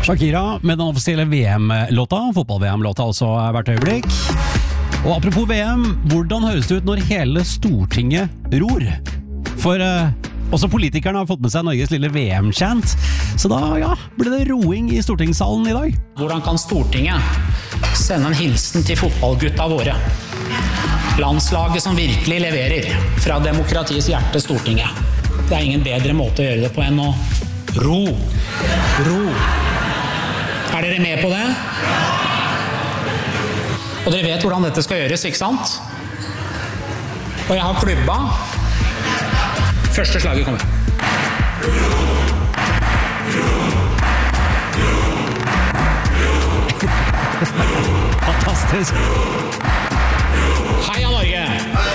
Shakira med den offisielle VM-låta, fotball-VM-låta altså hvert øyeblikk. Og apropos VM, hvordan høres det ut når hele Stortinget ror? For også politikerne har fått med seg Norges lille VM-chant, så da ble det roing i stortingssalen i dag. Hvordan kan Stortinget sende en hilsen til fotballgutta våre? Landslaget som virkelig leverer fra demokratiets hjerte Stortinget. Det er ingen bedre måte å gjøre det på enn å ro. Er dere med på det? Og dere vet hvordan dette skal gjøres, ikke sant? Og jeg har klubba. Første slaget kommer. Fantastisk. Heia Norge!